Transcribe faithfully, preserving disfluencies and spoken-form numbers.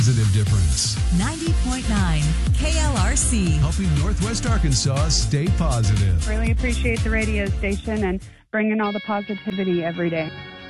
Positive difference. ninety point nine K L R C. Helping Northwest Arkansas stay positive. Really appreciate the radio station and bringing all the positivity every day.